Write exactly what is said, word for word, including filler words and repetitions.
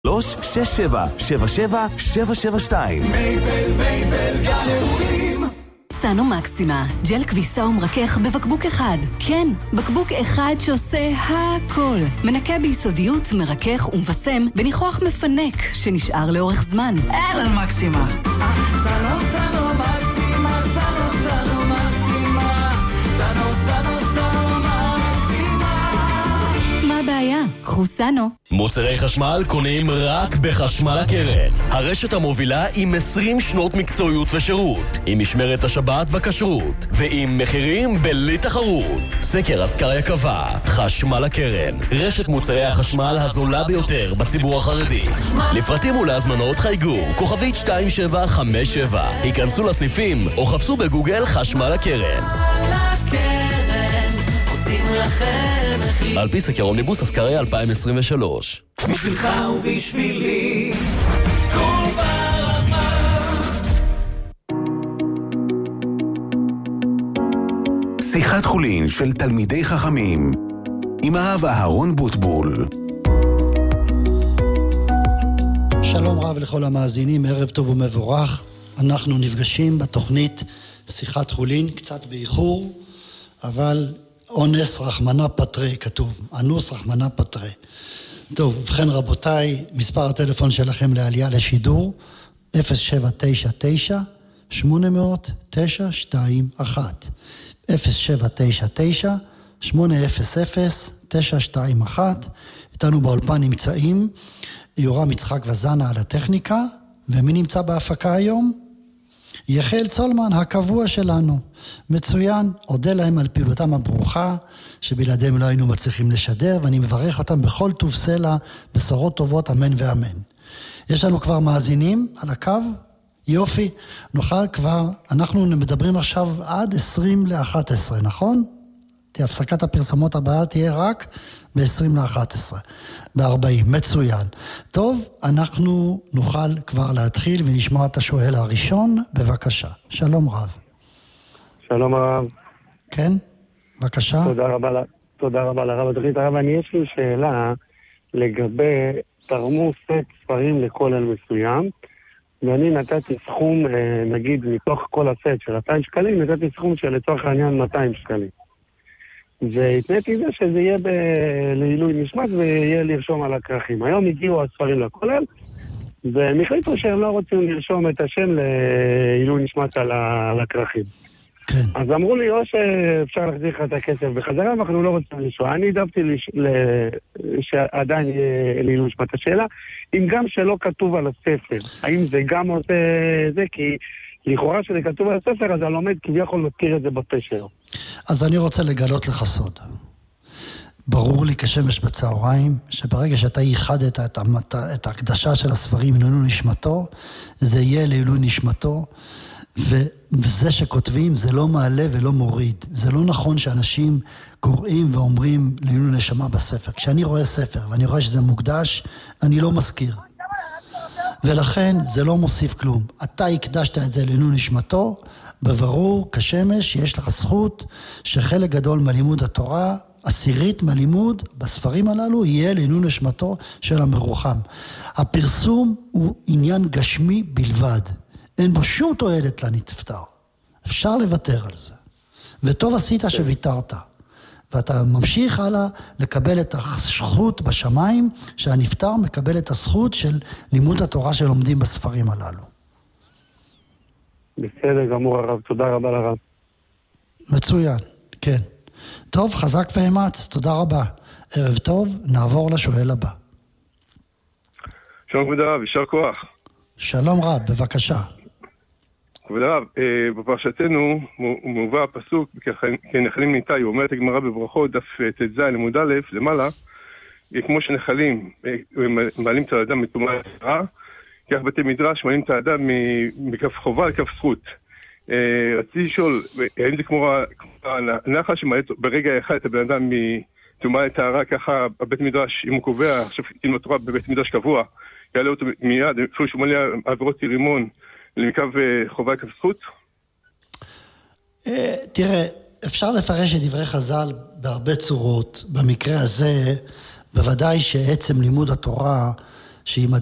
שלוש שש שבע שבע שבע שבע שבע שתיים. מייבל מייבל גן אירועים. סנו מקסימה, ג'ל כביסה ומרכך בבקבוק אחד. כן, בקבוק אחד שעושה הכל. מנקה ביסודיות, מרכך ומבסם בניחוח מפנק שנשאר לאורך זמן. אהלן מקסימה. סנו סנו מקסימה, סנו סנו מקסימה, סנו סנו סנו מקסימה. מה הבעיה? קחו סנו. מוצרי חשמל קונים רק בחשמל הקרן. הרשת המובילה עם עשרים שנות מקצועיות ושירות, עם משמרת השבת בכשרות, ועם מחירים בלי תחרות. סקר אסקריה קבע, חשמל הקרן, רשת מוצרי החשמל הזולה ביותר בציבור החרדי. לפרטים ולהזמנות חייגו, כוכבית שתיים שבע חמש שבע. היכנסו לסניפים או חפשו בגוגל חשמל הקרן. על פי סקר אומניבוס אסקריה אלפיים עשרים ושלוש. בשבילך ובשבילי כל ברמה. שיחת חולין של תלמידי חכמים עם הרב אהרון בוטבול. שלום רב לכל המאזינים, ערב טוב ומבורך. אנחנו נפגשים בתוכנית שיחת חולין, קצת באיחור, אבל אונס רחמנה פטרי כתוב, אנוס רחמנה פטרי. טוב, ובכן רבותיי, מספר הטלפון שלכם לעלייה לשידור, אפס שבע תשע תשע שמונה אפס אפס תשע שתיים אחת. אפס שבע תשע תשע שמונה אפס אפס תשע שתיים אחת. איתנו באולפן נמצאים יורם יצחק וזנה על הטכניקה, ומי נמצא בהפקה היום? יחל צולמן הקבוע שלנו. מצוין, אודה להם על פעילותם הברוכה, שבלעדיהם לא היינו מצליחים לשדר, ואני מברך אותם בכל טוב סלע, בשורות טובות, אמן ואמן. יש לנו כבר מאזינים על הקו? יופי, נוכל כבר, אנחנו מדברים עכשיו עד עשרים לאחת עשרה, נכון? הפסקת הפרסומות הבאה תהיה רק ב-עשרים לאחת עשרה, ב-ארבעים, מצוין. טוב, אנחנו נוכל כבר להתחיל ונשמע את השואל הראשון, בבקשה. שלום רב. שלום הרב. כן, בבקשה. תודה רבה, תודה רבה לרב התוכנית. הרב, אני יש לי שאלה לגבי תרמו סט ספרים לכולל מסוים, ואני נתתי סכום, נגיד, מתוך כל הסט של אלפיים שקלים, נתתי סכום של לצורך העניין מאתיים שקלים. והתניתי זה שזה יהיה ב- לעילוי נשמת ויהיה לרשום על הכרכים. היום הגיעו הספרים לכולל, והם החליטו שהם לא רוצים לרשום את השם לעילוי נשמת על, ה- על הכרכים. כן. אז אמרו לי, או שאפשר להחזיר לך את הכסף בחזרה, אנחנו לא רוצים לשאול. אני העדפתי לש... ל... שעדיין יהיה לעילוי נשמת. השאלה, אם גם שלא כתוב על הספר, האם זה גם עושה זה? כי לכאורה שזה כתוב על הספר, אז הלומד כביכול מכיר את זה בפה שלו. אז אני רוצה לגלות לך סוד. ברור לי כשמש בצהריים, שברגע שאתה ייחדת את, המת... את ההקדשה של הספרים לעילוי נשמתו, זה יהיה לעילוי נשמתו, ו... וזה שכותבים זה לא מעלה ולא מוריד. זה לא נכון שאנשים קוראים ואומרים לעילוי נשמה בספר. כשאני רואה ספר ואני רואה שזה מוקדש, אני לא מזכיר. ולכן זה לא מוסיף כלום. אתה הקדשת את זה לעילוי נשמתו, בברור כשמש יש לך זכות שחלק גדול מלימוד התורה, עשירית מלימוד בספרים הללו, יהיה לעילוי נשמתו של המרוחם. הפרסום הוא עניין גשמי בלבד. אין בו שום תועלת לנפטר. אפשר לוותר על זה. וטוב עשית שוויתרת. ואתה ממשיך הלאה לקבל את הזכות בשמיים, שהנפטר מקבל את הזכות של לימוד התורה שלומדים בספרים הללו. בסדר גמור הרב, תודה רבה לרב. מצוין, כן. טוב, חזק ואמץ, תודה רבה. ערב טוב, נעבור לשואל הבא. שלום כבוד הרב, יישר כוח. שלום רב, בבקשה. כבוד הרב, בפרשתנו מובא הפסוק, כנחלים ניתאי, אומרת הגמרא בברכות, דף ט"ז עמוד א', למעלה, כמו שנחלים מעלים את האדם מטומאת רע, כך בתי מדרש מעלים את האדם מכף חובה לכף זכות. רציתי לשאול, האם זה כמו הנחל שמעלה ברגע אחד את הבן אדם מטומאת הרע, ככה הבית מדרש, אם הוא קובע, עכשיו אם התורה בבית מדרש קבוע, יעלה אותו מיד, אפילו שהוא מלא עבירות רימון, למקו חובה לכף זכות? תראה, אפשר לפרש את דברי חז"ל בהרבה צורות. במקרה הזה, בוודאי שעצם לימוד התורה שהיא